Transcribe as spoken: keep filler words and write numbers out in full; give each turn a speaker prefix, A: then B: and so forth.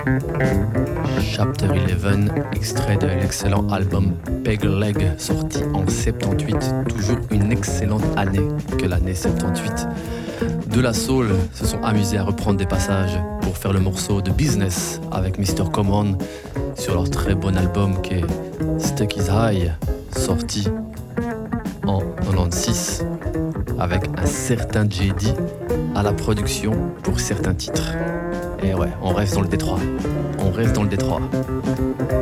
A: Chapter onze, extrait de l'excellent album Peg Leg, sorti en soixante-dix-huit. Toujours une excellente année que l'année soixante-dix-huit. De La Soul se sont amusés à reprendre des passages pour faire le morceau de Business avec mister Common sur leur très bon album qui est Stuck Is High, sorti en quatre-vingt-seize avec un certain J D à la production pour certains titres. Et ouais, on reste dans le Détroit. On reste dans le Détroit.